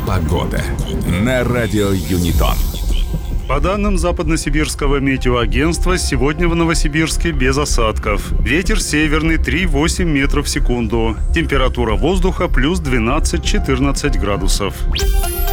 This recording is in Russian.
Погода на радио Юнитон. По данным Западно-Сибирского метеоагентства, сегодня в Новосибирске без осадков. Ветер северный 3,8 метров в секунду. Температура воздуха плюс 12-14 градусов.